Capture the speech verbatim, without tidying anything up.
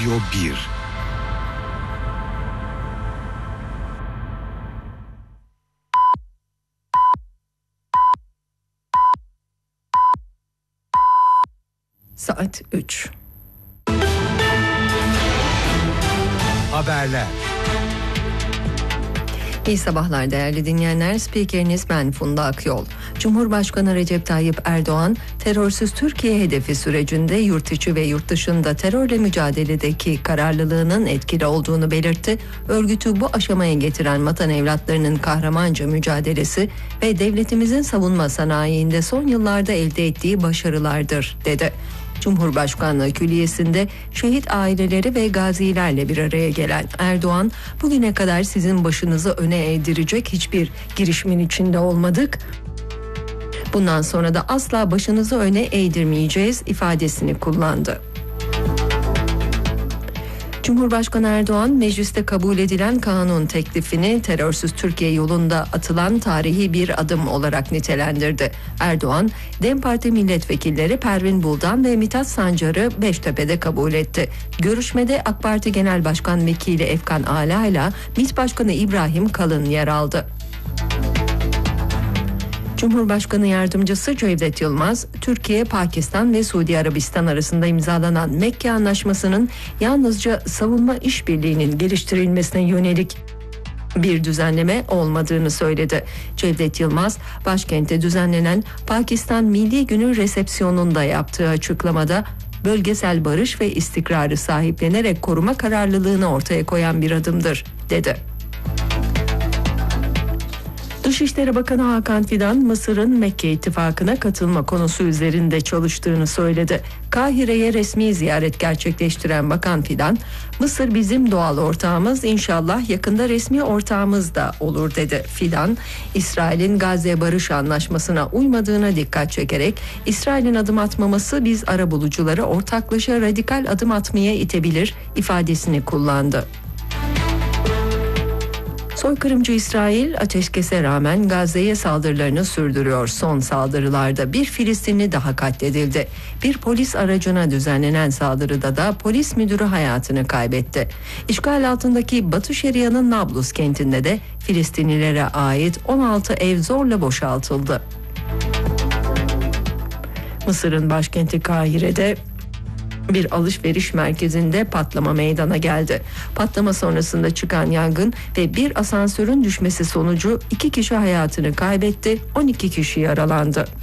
Radyo bir. Saat üç. Haberler. İyi sabahlar değerli dinleyenler. Spikeriniz ben Funda Akyol. Cumhurbaşkanı Recep Tayyip Erdoğan, terörsüz Türkiye hedefi sürecinde yurt içi ve yurt dışında terörle mücadeledeki kararlılığının etkili olduğunu belirtti. Örgütü bu aşamaya getiren vatan evlatlarının kahramanca mücadelesi ve devletimizin savunma sanayiinde son yıllarda elde ettiği başarılardır, dedi. Cumhurbaşkanlığı Külliyesi'nde şehit aileleri ve gazilerle bir araya gelen Erdoğan, bugüne kadar sizin başınızı öne eğdirecek hiçbir girişimin içinde olmadık. Bundan sonra da asla başınızı öne eğdirmeyeceğiz ifadesini kullandı. Cumhurbaşkanı Erdoğan, mecliste kabul edilen kanun teklifini terörsüz Türkiye yolunda atılan tarihi bir adım olarak nitelendirdi. Erdoğan, DEM Parti milletvekilleri Pervin Buldan ve Mithat Sancar'ı Beştepe'de kabul etti. Görüşmede AK Parti Genel Başkan Vekili Efkan Ala ile MİT Başkanı İbrahim Kalın yer aldı. Cumhurbaşkanı Yardımcısı Cevdet Yılmaz, Türkiye, Pakistan ve Suudi Arabistan arasında imzalanan Mekke Anlaşması'nın yalnızca savunma işbirliğinin geliştirilmesine yönelik bir düzenleme olmadığını söyledi. Cevdet Yılmaz, başkentte düzenlenen Pakistan Milli Günü resepsiyonunda yaptığı açıklamada, bölgesel barış ve istikrarı sahiplenerek koruma kararlılığını ortaya koyan bir adımdır, dedi. Dışişleri Bakanı Hakan Fidan, Mısır'ın Mekke İttifakı'na katılma konusu üzerinde çalıştığını söyledi. Kahire'ye resmi ziyaret gerçekleştiren Bakan Fidan, Mısır bizim doğal ortağımız, inşallah yakında resmi ortağımız da olur, dedi. Fidan, İsrail'in Gazze Barış Anlaşması'na uymadığına dikkat çekerek, İsrail'in adım atmaması biz arabulucuları ortaklaşa radikal adım atmaya itebilir ifadesini kullandı. Soykırımcı İsrail ateşkese rağmen Gazze'ye saldırılarını sürdürüyor. Son saldırılarda bir Filistinli daha katledildi. Bir polis aracına düzenlenen saldırıda da polis müdürü hayatını kaybetti. İşgal altındaki Batı Şeria'nın Nablus kentinde de Filistinlilere ait on altı ev zorla boşaltıldı. Mısır'ın başkenti Kahire'de bir alışveriş merkezinde patlama meydana geldi. Patlama sonrasında çıkan yangın ve bir asansörün düşmesi sonucu iki kişi hayatını kaybetti, on iki kişi yaralandı.